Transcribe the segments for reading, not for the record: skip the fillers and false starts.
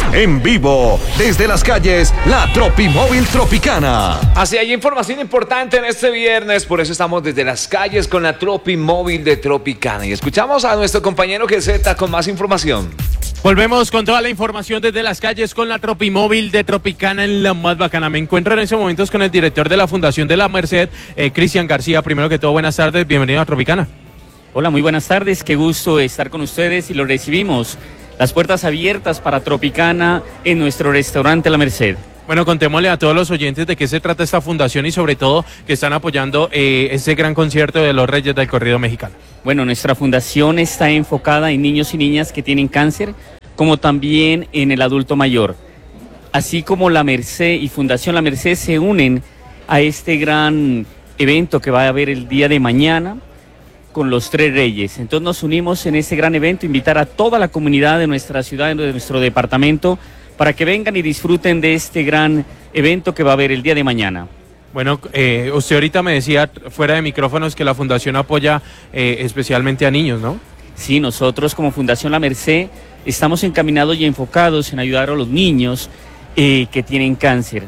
En vivo, desde las calles, la Tropimóvil Tropicana. Así hay información importante en este viernes, por eso estamos desde las calles con la Tropimóvil de Tropicana. Y escuchamos a nuestro compañero GZ con más información. Volvemos con toda la información desde las calles con la Tropimóvil de Tropicana en la más bacana. Me encuentro en estos momentos con el director de la Fundación de la Merced, Cristian García. Primero que todo, buenas tardes, bienvenido a Tropicana. Hola, muy buenas tardes, qué gusto estar con ustedes y lo recibimos. Las puertas abiertas para Tropicana en nuestro restaurante La Merced. Bueno, contémosle a todos los oyentes de qué se trata esta fundación y sobre todo que están apoyando este gran concierto de los Reyes del Corrido Mexicano. Bueno, nuestra fundación está enfocada en niños y niñas que tienen cáncer, como también en el adulto mayor. Así como La Merced y Fundación La Merced se unen a este gran evento que va a haber el día de mañana con los tres reyes. Entonces nos unimos en este gran evento, invitar a toda la comunidad de nuestra ciudad, de nuestro departamento, para que vengan y disfruten de este gran evento que va a haber el día de mañana. Bueno, usted ahorita me decía fuera de micrófonos que la fundación apoya especialmente a niños, ¿no? Sí, nosotros como Fundación La Merced estamos encaminados y enfocados en ayudar a los niños que tienen cáncer.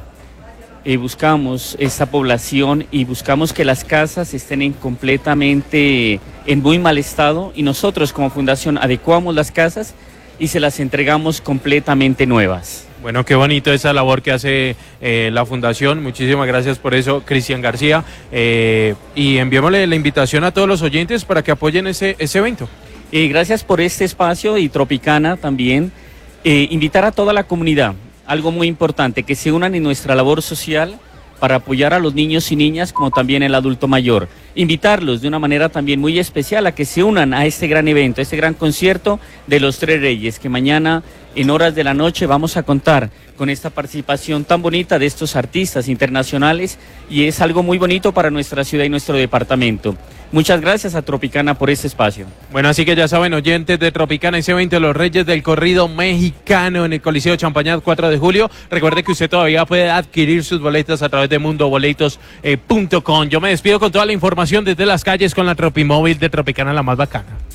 Buscamos esta población y buscamos que las casas estén completamente en muy mal estado y nosotros como fundación adecuamos las casas y se las entregamos completamente nuevas. Bueno, qué bonito esa labor que hace la fundación. Muchísimas gracias por eso, Cristian García. Y enviémosle la invitación a todos los oyentes para que apoyen ese evento. Gracias por este espacio y Tropicana también. Invitar a toda la comunidad. Algo muy importante, que se unan en nuestra labor social para apoyar a los niños y niñas como también el adulto mayor. Invitarlos de una manera también muy especial a que se unan a este gran evento, a este gran concierto de los Tres Reyes, que mañana en horas de la noche vamos a contar con esta participación tan bonita de estos artistas internacionales y es algo muy bonito para nuestra ciudad y nuestro departamento. Muchas gracias a Tropicana por este espacio. Bueno, así que ya saben, oyentes de Tropicana, ese evento de los Reyes del Corrido Mexicano en el Coliseo Champañat 4 de julio. Recuerde que usted todavía puede adquirir sus boletas a través de mundoboletos.com. Yo me despido con toda la información desde las calles con la Tropimóvil de Tropicana, la más bacana.